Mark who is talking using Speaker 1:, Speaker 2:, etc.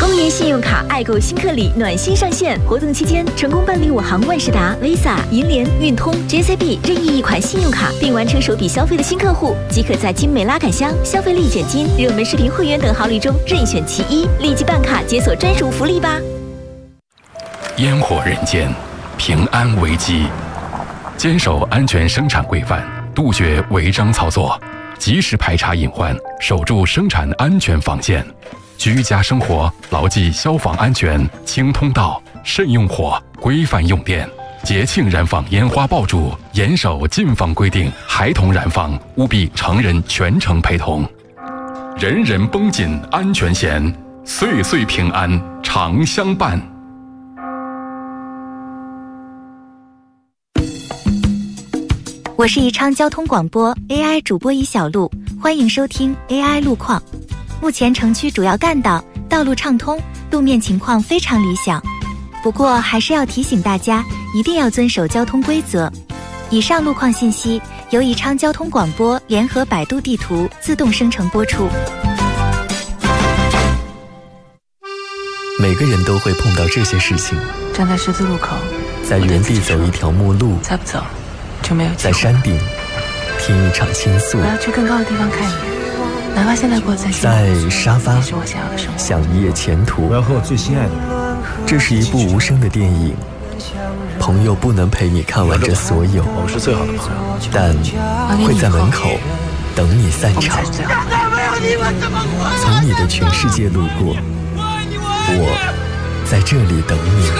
Speaker 1: 公园信用卡爱购新客礼暖心上线，活动期间成功办理5行万事达、Visa、银联、运通、JCB 任意一款信用卡，并完成首笔消费的新客户，即可在精美拉杆箱、消费立减金、热门视频会员等好礼中任选其一，立即办卡解锁专属福利吧！
Speaker 2: 烟火人间，平安危机，坚守安全生产规范，杜绝违章操作，及时排查隐患，守住生产安全防线。居家生活牢记消防安全，清通道，慎用火，规范用电。节庆燃放烟花爆竹，严守禁放规定，孩童燃放务必成人全程陪同。人人绷紧安全弦，岁岁平安常相伴。
Speaker 3: 我是宜昌交通广播 AI 主播宜小璐，欢迎收听 AI 路况。目前城区主要干道道路畅通，路面情况非常理想。不过还是要提醒大家，一定要遵守交通规则。以上路况信息由宜昌交通广播联合百度地图自动生成播出。
Speaker 4: 每个人都会碰到这些事情：
Speaker 5: 站在十字路口，
Speaker 4: 在原地走一条陌路，
Speaker 5: 再不走就没有机会。
Speaker 4: 在山顶听一场倾诉，
Speaker 5: 我要去更高的地方看你，哪怕现在过得再辛苦，
Speaker 4: 在沙发
Speaker 5: 是我想要的生活。
Speaker 4: 想一夜前途，
Speaker 6: 我要和我最心爱的人。
Speaker 4: 这是一部无声的电影，朋友不能陪你看完这所有，
Speaker 6: 我们是最好的朋友，
Speaker 4: 但会在门口等你散场。从你的全世界路过，我在这里等你。